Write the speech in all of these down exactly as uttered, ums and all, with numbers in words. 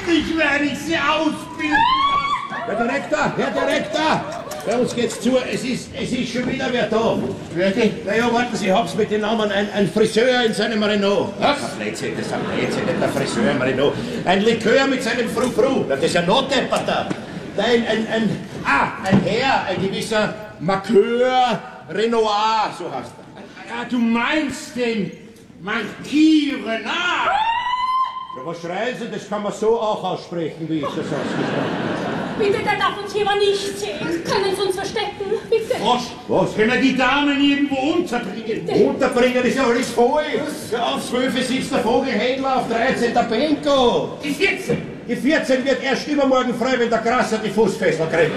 Ich werde sie ausbilden lassen. Herr Direktor, Herr Direktor! Bei uns geht's zu, es ist, es ist schon wieder wer da. Wirklich? Naja, warten Sie, ich hab's mit dem Namen, ein, ein Friseur in seinem Renault. Was? Ein Blödsinn, das ist ein Blödsinn, nicht der Friseur im Renault. Ein Likör mit seinem Frou-Frou, das ist ein Notdepperter. Ein, ein, ein, ah, ein Herr, ein gewisser Marqueur Renoir, so heißt er. Ja, du meinst den Marquis Renard? Ja, was schreien Sie, das kann man so auch aussprechen, wie ich das ausgesprochen habe. Bitte, der darf uns jemand nicht sehen. Können Sie uns verstecken? Bitte. Was? Was? Können wir die Damen irgendwo unterbringen? Unterbringen ist ja alles voll. Ja, auf zwölf sitzt der Vogelhändler, auf dreizehn der Benko. Die vierzehn. Die vierzehn wird erst übermorgen frei, wenn der Grasser die Fußfessel kriegt.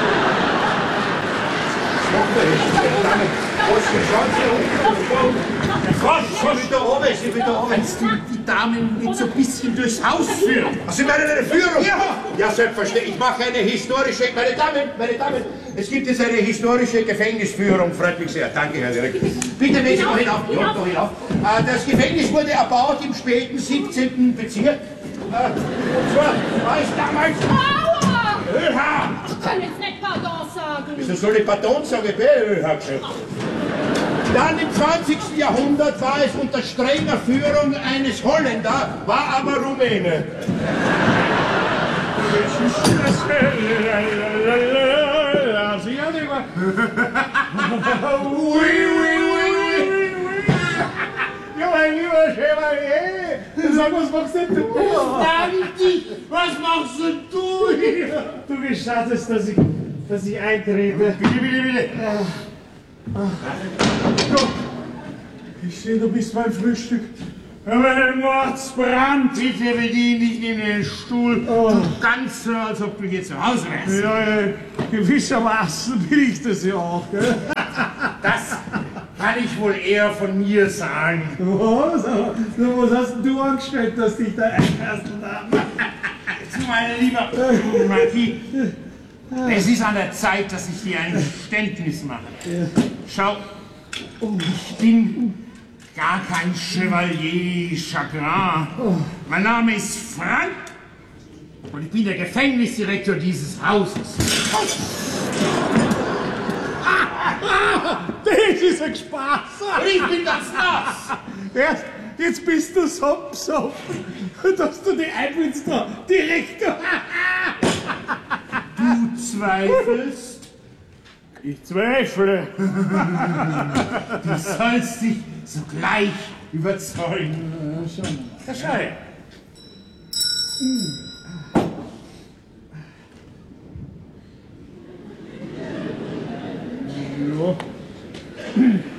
Was? Sie will da oben, sie will da oben. Kannst du die Damen nicht so ein bisschen durchs Haus führen? Ach, Sie meinen eine Führung? Ja. Ja, selbstverständlich. Ich mache eine historische, meine Damen, meine Damen, es gibt jetzt eine historische Gefängnisführung. Freut mich sehr. Danke, Herr Direktor. Bitte, wenn Sie noch hinauf, ja, noch hinauf. Äh, Das Gefängnis wurde erbaut im späten siebzehnten Bezirk. Äh, Und zwar war es damals... Aua! Ölhaar! Ich kann jetzt nicht Pardon sagen. Wieso soll ich Pardon sagen? Ich bin Ölhaar gesagt. Dann im zwanzigsten Jahrhundert war es unter strenger Führung eines Holländer, war aber Rumäne. Ja, mein lieber Chevalier, sag, was machst denn du? Danke, was machst denn du hier? Du gestattest, dass ich, dass ich eintrete. Bitte, bitte, bitte. Ich sehe, du bist mein Frühstück. Aber ein Mordsbrand, bitte bedien dich neben den Stuhl. Oh. Du ganz so, als ob du hier zu Hause wärst. Ja, ja, gewissermaßen bin ich das ja auch, gell? Das kann ich wohl eher von mir sagen. Was? Was hast denn du angestellt, dass dich da einlassen darf? Du, mein lieber Marquis, es ist an der Zeit, dass ich dir ein Geständnis mache. Schau, ich bin gar kein Chevalier Chagrin. Mein Name ist Frank und ich bin der Gefängnisdirektor dieses Hauses. Das ist ein Spaß! Und ich bin ganz nass. Erst, jetzt bist du so besoffen, dass du die einbildest, da Direktor! Du zweifelst? Ich zweifle. Du sollst dich sogleich überzeugen. Ja, schon. Ja, schau her. Ja.